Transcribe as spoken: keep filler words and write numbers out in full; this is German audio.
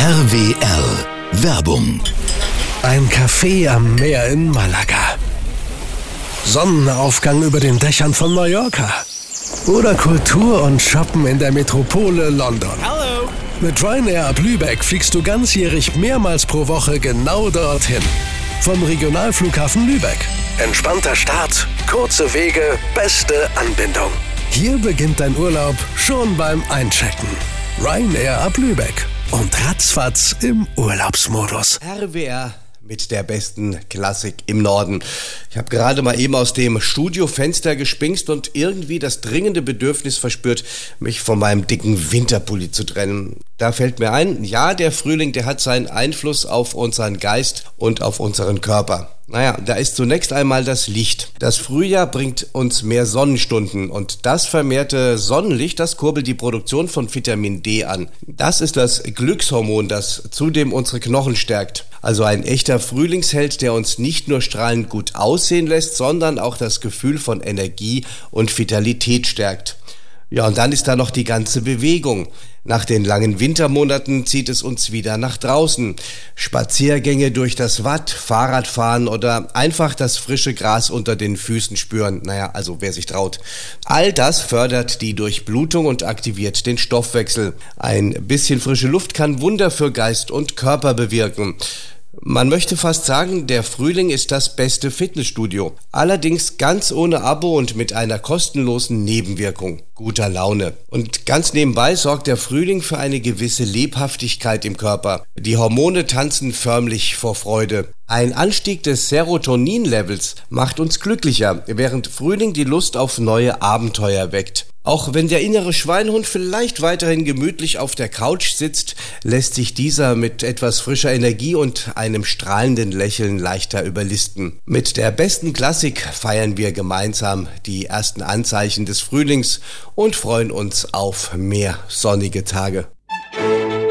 R W R Werbung. Ein Café am Meer in Malaga. Sonnenaufgang über den Dächern von Mallorca. Oder Kultur und Shoppen in der Metropole London. Hallo. Mit Ryanair ab Lübeck fliegst du ganzjährig mehrmals pro Woche genau dorthin. Vom Regionalflughafen Lübeck. Entspannter Start, kurze Wege, beste Anbindung. Hier beginnt dein Urlaub schon beim Einchecken. Ryanair ab Lübeck und ratzfatz im Urlaubsmodus. R W R mit der besten Klassik im Norden. Ich habe gerade mal eben aus dem Studiofenster gespingst und irgendwie das dringende Bedürfnis verspürt, mich von meinem dicken Winterpulli zu trennen. Da fällt mir ein, ja, der Frühling, der hat seinen Einfluss auf unseren Geist und auf unseren Körper. Naja, da ist zunächst einmal das Licht. Das Frühjahr bringt uns mehr Sonnenstunden und das vermehrte Sonnenlicht, das kurbelt die Produktion von Vitamin D an. Das ist das Glückshormon, das zudem unsere Knochen stärkt. Also ein echter Frühlingsheld, der uns nicht nur strahlend gut aussehen lässt, sondern auch das Gefühl von Energie und Vitalität stärkt. Ja, und dann ist da noch die ganze Bewegung. Nach den langen Wintermonaten zieht es uns wieder nach draußen. Spaziergänge durch das Watt, Fahrradfahren oder einfach das frische Gras unter den Füßen spüren. Naja, also wer sich traut. All das fördert die Durchblutung und aktiviert den Stoffwechsel. Ein bisschen frische Luft kann Wunder für Geist und Körper bewirken. Man möchte fast sagen, der Frühling ist das beste Fitnessstudio. Allerdings ganz ohne Abo und mit einer kostenlosen Nebenwirkung. Guter Laune. Und ganz nebenbei sorgt der Frühling für eine gewisse Lebhaftigkeit im Körper. Die Hormone tanzen förmlich vor Freude. Ein Anstieg des Serotonin-Levels macht uns glücklicher, während Frühling die Lust auf neue Abenteuer weckt. Auch wenn der innere Schweinehund vielleicht weiterhin gemütlich auf der Couch sitzt, lässt sich dieser mit etwas frischer Energie und einem strahlenden Lächeln leichter überlisten. Mit der besten Klassik feiern wir gemeinsam die ersten Anzeichen des Frühlings und freuen uns auf mehr sonnige Tage.